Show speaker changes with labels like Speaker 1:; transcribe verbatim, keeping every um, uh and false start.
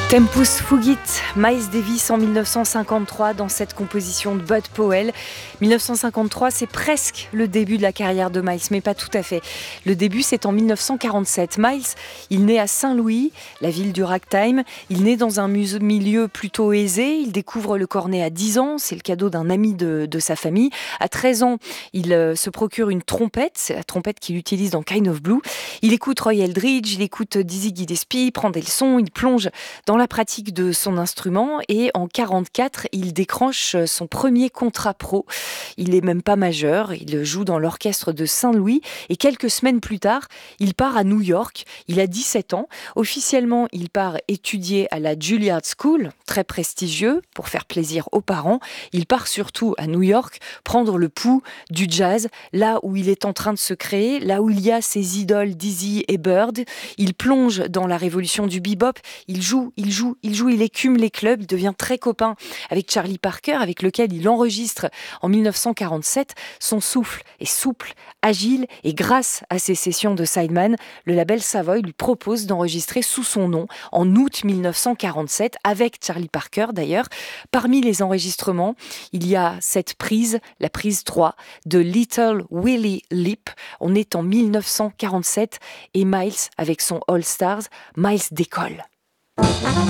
Speaker 1: Tempus Fugit, Miles Davis en mille neuf cent cinquante-trois dans cette composition de Bud Powell. mille neuf cent cinquante-trois, c'est presque le début de la carrière de Miles, mais pas tout à fait. Le début, c'est en mille neuf cent quarante-sept. Miles, il naît à Saint-Louis, la ville du ragtime. Il naît dans un milieu plutôt aisé. Il découvre le cornet à dix ans, c'est le cadeau d'un ami de, de sa famille. À treize ans, il euh, se procure une trompette, c'est la trompette qu'il utilise dans Kind of Blue. Il écoute Roy Eldridge, il écoute Dizzy Gillespie, il prend des leçons, il plonge dans la pratique de son instrument et en quarante-quatre, il décroche son premier contrat pro. Il n'est même pas majeur, il joue dans l'orchestre de Saint-Louis et quelques semaines plus tard, il part à New York. Il a dix-sept ans. Officiellement, il part étudier à la Juilliard School, très prestigieux, pour faire plaisir aux parents. Il part surtout à New York prendre le pouls du jazz, là où il est en train de se créer, là où il y a ses idoles Dizzy et Bird. Il plonge dans la révolution du bebop, il joue, il joue, il joue, il écume les clubs, il devient très copain avec Charlie Parker, avec lequel il enregistre en mille neuf cent quarante-sept. Son souffle est souple, agile, et grâce à ses sessions de sideman, le label Savoy lui propose d'enregistrer sous son nom en août mille neuf cent quarante-sept, avec Charlie Parker d'ailleurs. Parmi les enregistrements, il y a cette prise, la prise trois de Little Willie Leap. On est en mille neuf cent quarante-sept et Miles, avec son All Stars, Miles décolle.